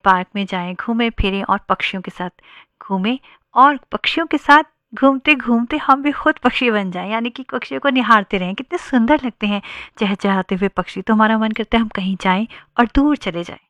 Park में जाएं, घूमें फिरें और पक्षियों के साथ घूमें और पक्षियों के साथ घूमते घूमते हम भी खुद पक्षी बन जाएं, यानी कि पक्षियों को निहारते रहें। कितने सुंदर लगते हैं चहचहाते हुए पक्षी, तो हमारा मन करता है हम कहीं जाएं और दूर चले जाएं।